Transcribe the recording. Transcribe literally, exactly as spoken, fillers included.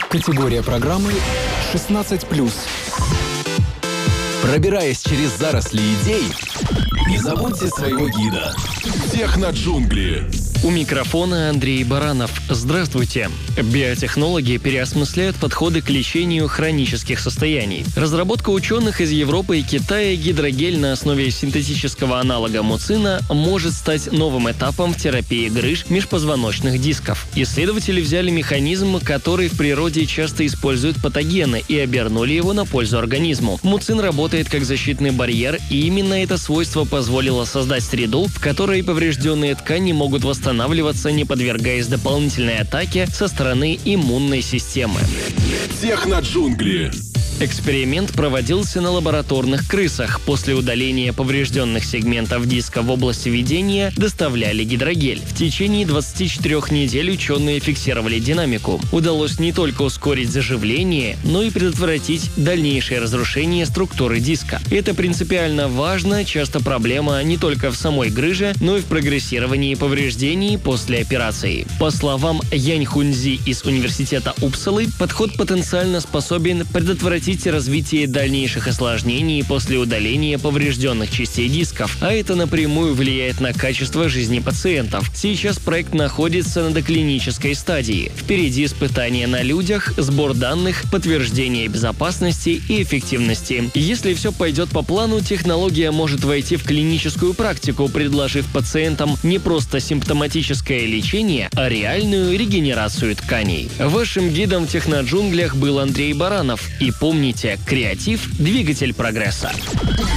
Категория программы шестнадцать плюс. Пробираясь через заросли идей, не забудьте своего гида. Техноджунгли. У микрофона Андрей Баранов. Здравствуйте. Биотехнологи переосмысляют подходы к лечению хронических состояний. Разработка ученых из Европы и Китая гидрогель на основе синтетического аналога муцина может стать новым этапом в терапии грыж межпозвоночных дисков. Исследователи взяли механизм, который в природе часто используют патогены, и обернули его на пользу организму. Муцин работает как защитный барьер, и именно это свойство позволило создать среду, в которой поврежденные ткани могут восстанавливаться, восстанавливаться, не подвергаясь дополнительной атаке со стороны иммунной системы. Техноджунгли. Эксперимент проводился на лабораторных крысах. После удаления поврежденных сегментов диска в области ведения доставляли гидрогель. В течение двадцати четырёх недель ученые фиксировали динамику. Удалось не только ускорить заживление, но и предотвратить дальнейшее разрушение структуры диска. Это принципиально важно, часто проблема не только в самой грыже, но и в прогрессировании повреждений после операции. По словам Янь Хунзи из университета Упсалы, подход потенциально способен предотвратить развитие дальнейших осложнений после удаления поврежденных частей дисков, а это напрямую влияет на качество жизни пациентов. Сейчас проект находится на доклинической стадии. Впереди испытания на людях, сбор данных, подтверждение безопасности и эффективности. Если все пойдет по плану, технология может войти в клиническую практику, предложив пациентам не просто симптоматическое лечение, а реальную регенерацию тканей. Вашим гидом в техноджунглях был Андрей Баранов. И помните, креатив – двигатель прогресса.